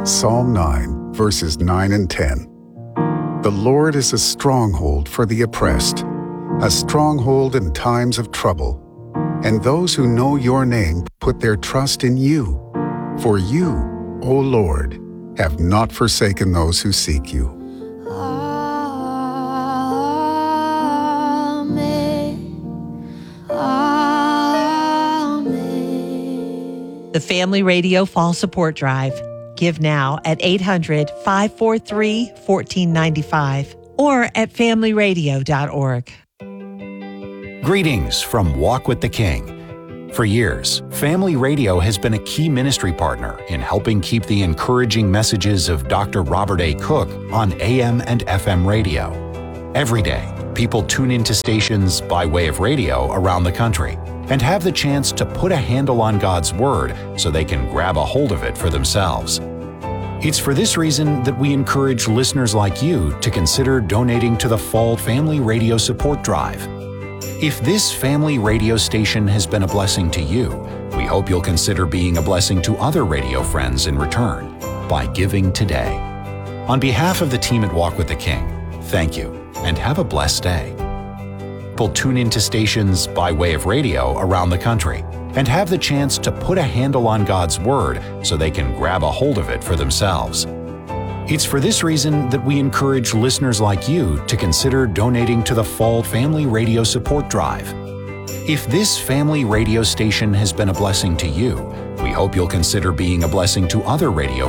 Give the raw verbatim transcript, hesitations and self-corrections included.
Psalm nine, verses nine and ten. The Lord is a stronghold for the oppressed, a stronghold in times of trouble. And those who know your name put their trust in you. For you, O Lord, have not forsaken those who seek you. The Family Radio Fall Support Drive. Give now at eight hundred, five four three, one four nine five or at family radio dot org. Greetings from Walk with the King. For years, Family Radio has been a key ministry partner in helping keep the encouraging messages of Doctor Robert A. Cook on A M and F M radio. Every day, people tune into stations by way of radio around the country and have the chance to put a handle on God's Word so they can grab a hold of it for themselves. It's for this reason that we encourage listeners like you to consider donating to the Fall Family Radio Support Drive. If this family radio station has been a blessing to you, we hope you'll consider being a blessing to other radio friends in return by giving today. On behalf of the team at Walk with the King, thank you and have a blessed day. People tune into stations by way of radio around the country and have the chance to put a handle on God's Word so they can grab a hold of it for themselves. It's for this reason that we encourage listeners like you to consider donating to the Fall Family Radio Support Drive. If this family radio station has been a blessing to you, we hope you'll consider being a blessing to other radio